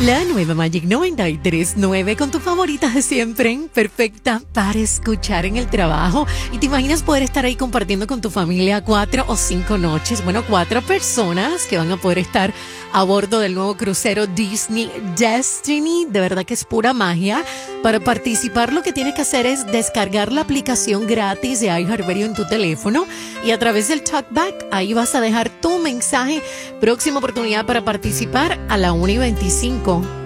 La nueva Magic 93.9 con tus favoritas de siempre, perfecta para escuchar en el trabajo. Y te imaginas poder estar ahí compartiendo con tu familia 4 o 5 noches. Bueno, 4 personas que van a poder estar a bordo del nuevo crucero Disney Destiny. De verdad que es pura magia. Para participar lo que tienes que hacer es descargar la aplicación gratis de iHeartRadio en tu teléfono y a través del talkback ahí vas a dejar tu mensaje. Próxima oportunidad para participar a la 1:25.